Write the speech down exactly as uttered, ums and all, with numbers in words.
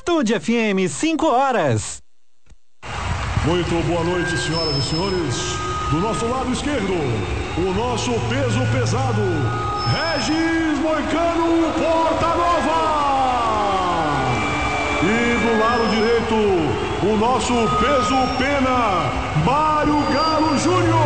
Tude F M, cinco horas. Muito boa noite, senhoras e senhores. Do nosso lado esquerdo, o nosso peso pesado, Regis Moicano Porta Nova. E do lado direito, o nosso peso pena, Mário Galo Júnior.